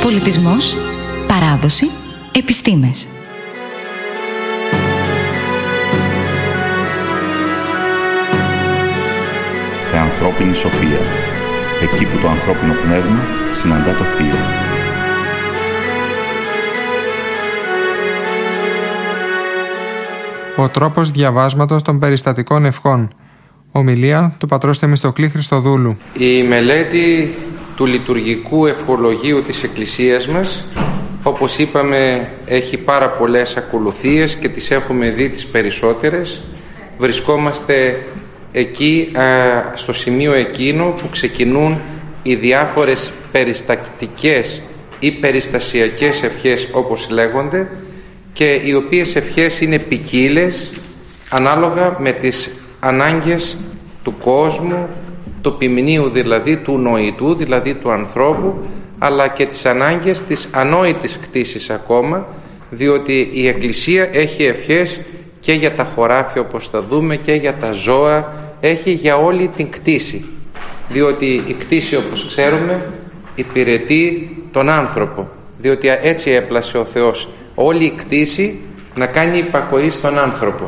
Πολιτισμός, παράδοση, επιστήμες. Θεανθρώπινη σοφία. Εκεί που το ανθρώπινο πνεύμα συναντά το θείο. Ο τρόπος διαβάσματος των περιστατικών ευχών. Ομιλία του πατρός Θεμιστοκλή Χριστοδούλου. Η μελέτη του λειτουργικού ευχολογίου της Εκκλησίας μας, όπως είπαμε, έχει πάρα πολλές ακολουθίες και τις έχουμε δει τις περισσότερες. Βρισκόμαστε εκεί, στο σημείο εκείνο που ξεκινούν οι διάφορες περιστατικές ή περιστασιακές ευχές, όπως λέγονται, και οι οποίες ευχές είναι ποικίλες ανάλογα με τις ανάγκες του κόσμου, του ποιμνίου δηλαδή, του νοητού, δηλαδή του ανθρώπου, αλλά και τις ανάγκες της ανόητης κτήσης ακόμα, διότι η Εκκλησία έχει ευχές και για τα χωράφια, όπως θα δούμε, και για τα ζώα, έχει για όλη την κτήση, διότι η κτήση, όπως ξέρουμε, υπηρετεί τον άνθρωπο, διότι έτσι έπλασε ο Θεός όλη η κτήση να κάνει υπακοή στον άνθρωπο.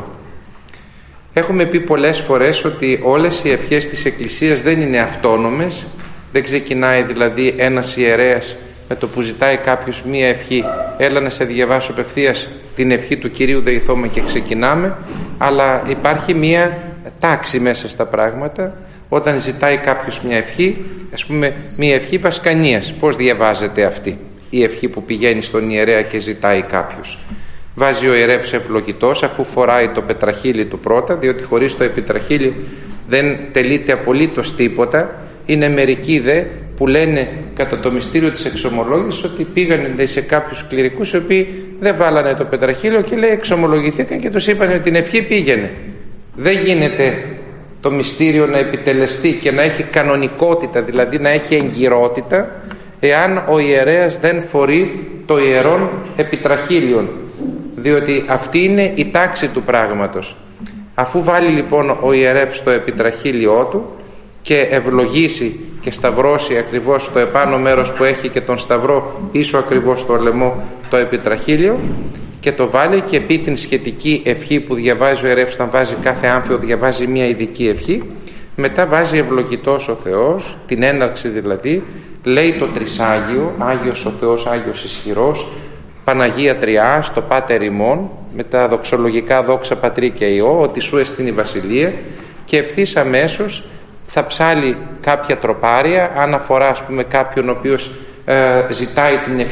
Έχουμε πει πολλές φορές ότι όλες οι ευχές της Εκκλησίας δεν είναι αυτόνομες, δεν ξεκινάει δηλαδή ένας ιερέας με το που ζητάει κάποιος μία ευχή, έλα να σε διαβάσω απευθείας την ευχή του Κυρίου δεηθώμε και ξεκινάμε, αλλά υπάρχει μία τάξη μέσα στα πράγματα. Όταν ζητάει κάποιος μια ευχή, ας πούμε μια ευχή βασκανίας, πώς διαβάζεται αυτή η ευχή που πηγαίνει στον ιερέα και ζητάει κάποιος? Βάζει ο ιερεύς ευλογητός, αφού φοράει το πετραχύλι του πρώτα, διότι χωρίς το επιτραχύλι δεν τελείται απολύτως τίποτα. Είναι μερικοί δε που λένε κατά το μυστήριο της εξομολόγησης ότι πήγανε σε κάποιους κληρικούς οι οποίοι δεν βάλανε το πετραχύλιο και λέει εξομολογηθήκαν και τους είπαν ότι την ευχή πήγαινε. Δεν γίνεται το μυστήριο να επιτελεστεί και να έχει κανονικότητα, δηλαδή να έχει εγκυρότητα, εάν ο ιερέας δεν φορεί το ιερόν επιτραχύλιον, διότι αυτή είναι η τάξη του πράγματος. Αφού βάλει λοιπόν ο ιερεύς το επιτραχύλιό του και ευλογήσει και σταυρώσει ακριβώς στο επάνω μέρος που έχει και τον σταυρό πίσω ακριβώς στο λαιμό το επιτραχύλιο, και το βάλει και πει την σχετική ευχή που διαβάζει ο ιερεύς, όταν βάζει κάθε άμφιο διαβάζει μια ειδική ευχή, μετά βάζει ευλογητός ο Θεός, την έναρξη δηλαδή, λέει το Τρισάγιο, Άγιος ο Θεός, Άγιος ισχυρός, Παναγία Τριάς, το Πάτερ ημών, με τα δοξολογικά δόξα Πατρί και Υιό, ότι σου εστίν η βασιλεία, και ευθύς αμέσως θα ψάλει κάποια τροπάρια, αν αφορά ας πούμε κάποιον ο οποίος ζητάει την ευχή